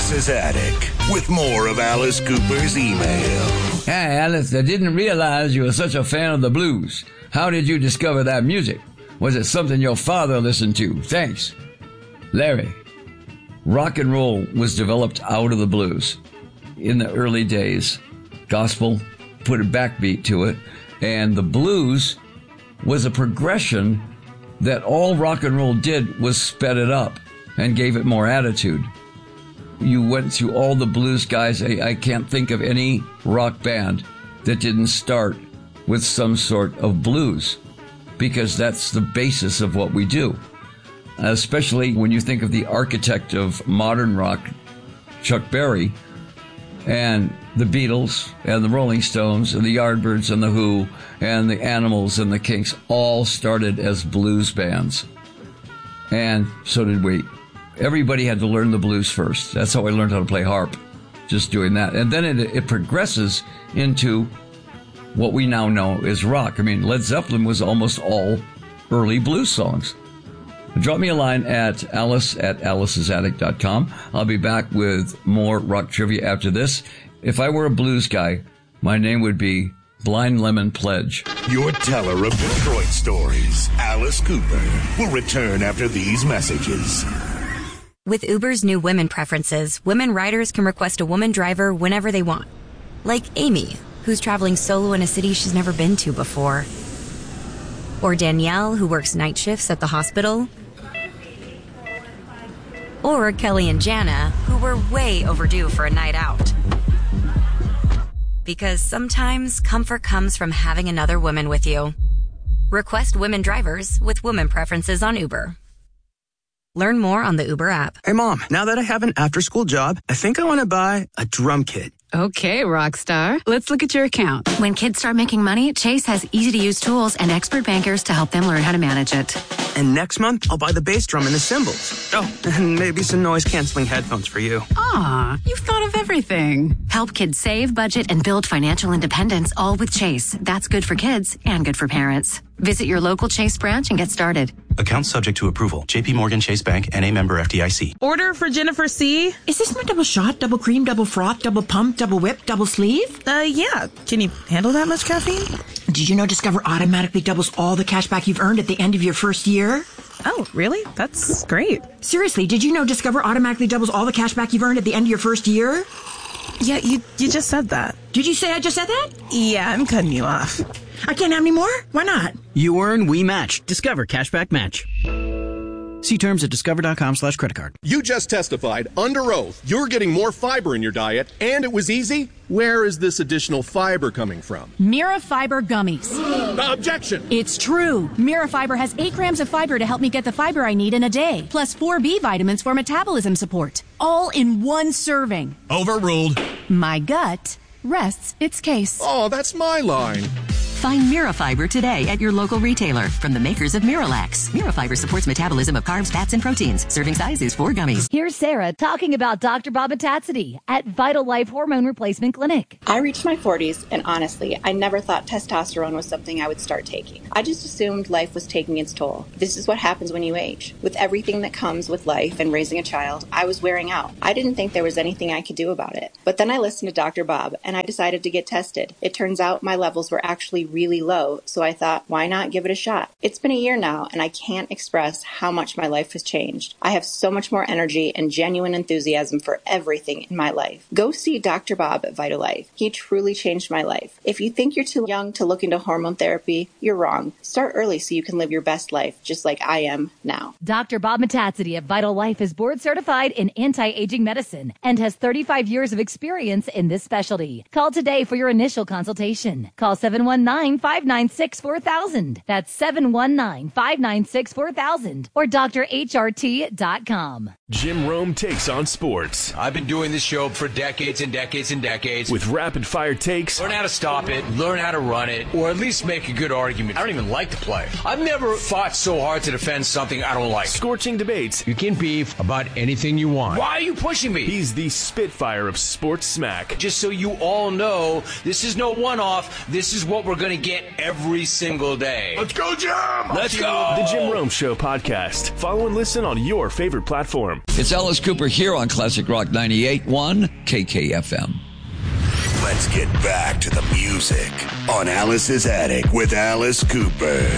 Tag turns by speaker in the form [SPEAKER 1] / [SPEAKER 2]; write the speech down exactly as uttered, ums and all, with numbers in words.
[SPEAKER 1] Alice's Attic with more of Alice Cooper's email.
[SPEAKER 2] Hi, Alice. I didn't realize you were such a fan of the blues. How did you discover that music? Was it something your father listened to? Thanks. Larry. Rock and roll was developed out of the blues. In the early days, gospel put a backbeat to it, and the blues was a progression that all rock and roll did was sped it up and gave it more attitude. You went through all the blues guys. I, I can't think of any rock band that didn't start with some sort of blues, because that's the basis of what we do. Especially when you think of the architect of modern rock, Chuck Berry, and the Beatles, and the Rolling Stones, and the Yardbirds, and the Who, and the Animals, and the Kinks, all started as blues bands. And so did we. Everybody had to learn the blues first. That's how I learned how to play harp, just doing that. And then it, it progresses into what we now know is rock. I mean, Led Zeppelin was almost all early blues songs. Drop me a line at alice at alice's attic dot com. I'll be back with more rock trivia after this. If I were a blues guy, my name would be Blind Lemon Pledge.
[SPEAKER 1] Your teller of Detroit stories, Alice Cooper, will return after these messages.
[SPEAKER 3] With Uber's new women preferences, women riders can request a woman driver whenever they want. Like Amy, who's traveling solo in a city she's never been to before. Or Danielle, who works night shifts at the hospital. Or Kelly and Jana, who were way overdue for a night out. Because sometimes comfort comes from having another woman with you. Request women drivers with women preferences on Uber. Learn more on the Uber app.
[SPEAKER 4] Hey, Mom, now that I have an after-school job, I think I want to buy a drum kit.
[SPEAKER 5] Okay, Rockstar. Let's look at your account.
[SPEAKER 6] When kids start making money, Chase has easy-to-use tools and expert bankers to help them learn how to manage it.
[SPEAKER 4] And next month, I'll buy the bass drum and the cymbals. Oh, and maybe some noise-canceling headphones for you.
[SPEAKER 5] Aw, you've thought of everything.
[SPEAKER 6] Help kids save, budget, and build financial independence, all with Chase. That's good for kids and good for parents. Visit your local Chase branch and get started.
[SPEAKER 7] Account subject to approval. J P Morgan Chase Bank, N A member F D I C.
[SPEAKER 8] Order for Jennifer C.
[SPEAKER 9] Is this my double shot, double cream, double froth, double pump, double whip, double sleeve?
[SPEAKER 8] Uh, yeah. Can you handle that much caffeine?
[SPEAKER 9] Did you know Discover automatically doubles all the cash back you've earned at the end of your first year?
[SPEAKER 8] Oh, really? That's great.
[SPEAKER 9] Seriously, did you know Discover automatically doubles all the cash back you've earned at the end of your first year?
[SPEAKER 8] Yeah, you you just said that.
[SPEAKER 9] Did you say I just said that?
[SPEAKER 8] Yeah, I'm cutting you off.
[SPEAKER 9] I can't have any more? Why not?
[SPEAKER 10] You earn, we match. Discover Cashback Match. See terms at discover.com slash credit card.
[SPEAKER 11] You just testified under oath you're getting more fiber in your diet, and it was easy? Where is this additional fiber coming from?
[SPEAKER 12] Mirafiber gummies.
[SPEAKER 11] Objection!
[SPEAKER 12] It's true. Mirafiber has eight grams of fiber to help me get the fiber I need in a day, plus four B vitamins for metabolism support. All in one serving.
[SPEAKER 11] Overruled.
[SPEAKER 12] My gut rests its case.
[SPEAKER 11] Oh, that's my line.
[SPEAKER 13] Find Mirafiber today at your local retailer from the makers of Miralax. Mirafiber supports metabolism of carbs, fats, and proteins. Serving size is four gummies.
[SPEAKER 14] Here's Sarah talking about Doctor Bob Metatsity at Vital Life Hormone Replacement Clinic.
[SPEAKER 15] I reached my forties, and honestly, I never thought testosterone was something I would start taking. I just assumed life was taking its toll. This is what happens when you age. With everything that comes with life and raising a child, I was wearing out. I didn't think there was anything I could do about it. But then I listened to Doctor Bob, and I decided to get tested. It turns out my levels were actually really low, so I thought, why not give it a shot? It's been a year now, and I can't express how much my life has changed. I have so much more energy and genuine enthusiasm for everything in my life. Go see Doctor Bob at Vital Life. He truly changed my life. If you think you're too young to look into hormone therapy, you're wrong. Start early so you can live your best life, just like I am now.
[SPEAKER 14] Doctor Bob Metatsity at Vital Life is board certified in anti-aging medicine and has thirty-five years of experience in this specialty. Call today for your initial consultation. Call seven one nine, five nine six, four thousand. That's seven one nine, five nine six, four thousand or D R H R T dot com.
[SPEAKER 16] Jim Rome takes on sports.
[SPEAKER 17] I've been doing this show for decades and decades and decades.
[SPEAKER 16] With rapid-fire takes.
[SPEAKER 17] Learn how to stop it, learn how to run it, or at least make a good argument. I don't even like the play. I've never fought so hard to defend something I don't like.
[SPEAKER 16] Scorching debates.
[SPEAKER 17] You can beef about anything you want. Why are you pushing me?
[SPEAKER 16] He's the Spitfire of sports smack.
[SPEAKER 17] Just so you all know, this is no one-off. This is what we're going going to get every single day.
[SPEAKER 16] Let's go, Jim!
[SPEAKER 17] Let's go!
[SPEAKER 16] The Jim Rome Show podcast. Follow and listen on your favorite platform.
[SPEAKER 2] It's Alice Cooper here on Classic Rock ninety-eight point one K K F M.
[SPEAKER 1] Let's get back to the music on Alice's Attic with Alice Cooper.